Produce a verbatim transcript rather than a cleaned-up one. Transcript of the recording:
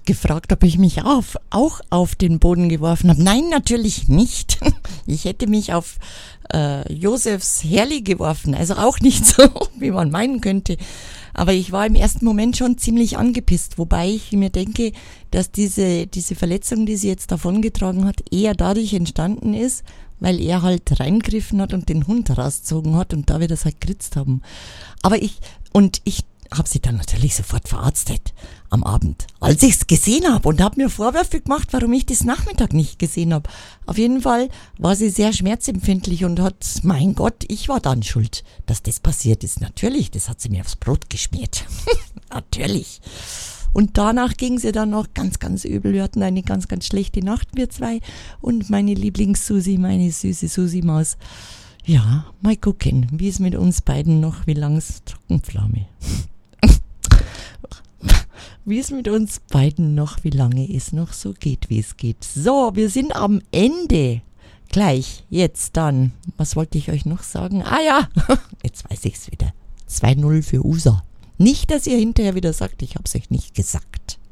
gefragt, ob ich mich auf, auch auf den Boden geworfen habe. Nein, natürlich nicht. Ich hätte mich auf äh, Josefs Herli geworfen, also auch nicht so, wie man meinen könnte. Aber ich war im ersten Moment schon ziemlich angepisst, wobei ich mir denke, dass diese, diese Verletzung, die sie jetzt davongetragen hat, eher dadurch entstanden ist, weil er halt reingriffen hat und den Hund rausgezogen hat und da wir das halt geritzt haben. Aber ich, und ich habe sie dann natürlich sofort verarztet am Abend, als ich es gesehen habe und habe mir Vorwürfe gemacht, warum ich das Nachmittag nicht gesehen habe. Auf jeden Fall war sie sehr schmerzempfindlich und hat, mein Gott, ich war dann schuld, dass das passiert ist. Natürlich, das hat sie mir aufs Brot geschmiert. Natürlich. Und danach ging sie dann noch ganz, ganz übel. Wir hatten eine ganz, ganz schlechte Nacht, wir zwei. Und meine Lieblings-Susi, meine süße Susi-Maus. Ja, mal gucken, wie es mit uns beiden noch, wie lang's Trockenpflaume. Wie es mit uns beiden noch, wie lange es noch so geht, wie es geht. So, wir sind am Ende. Gleich, jetzt dann. Was wollte ich euch noch sagen? Ah ja, jetzt weiß ich's wieder. zwei null für U S A. Nicht, dass ihr hinterher wieder sagt, ich hab's euch nicht gesagt.